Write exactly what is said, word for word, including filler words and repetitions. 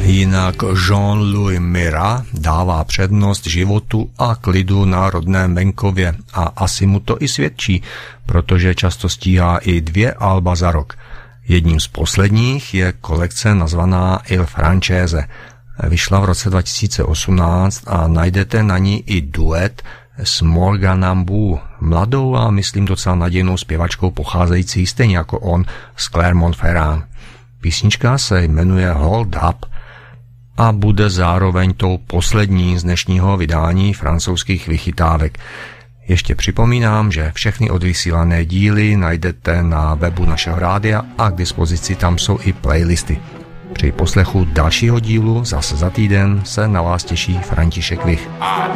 Jinak Jean-Louis Mira dává přednost životu a klidu na rodném venkově a asi mu to i svědčí, protože často stíhá i dvě alba za rok. Jedním z posledních je kolekce nazvaná Il Francese. Vyšla v roce dva tisíce osmnáct a najdete na ní i duet s Morganem Bou, mladou a myslím docela nadějnou zpěvačkou pocházející stejně jako on z Clermont-Ferrand. Písnička se jmenuje Hold Up a bude zároveň tou poslední z dnešního vydání francouzských vychytávek. Ještě připomínám, že všechny odvysílané díly najdete na webu našeho rádia a k dispozici tam jsou i playlisty. Při poslechu dalšího dílu zase za týden se na vás těší František Vich.